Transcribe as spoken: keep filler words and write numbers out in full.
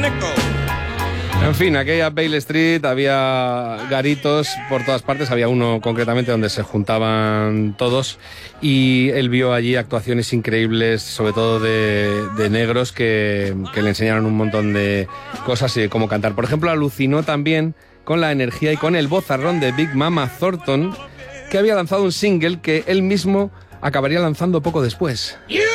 En fin, aquella Bale Street había garitos por todas partes, había uno concretamente donde se juntaban todos y él vio allí actuaciones increíbles, sobre todo de, de negros que, que le enseñaron un montón de cosas y de cómo cantar. Por ejemplo, alucinó también con la energía y con el vozarrón de Big Mama Thornton, que había lanzado un single que él mismo acabaría lanzando poco después. You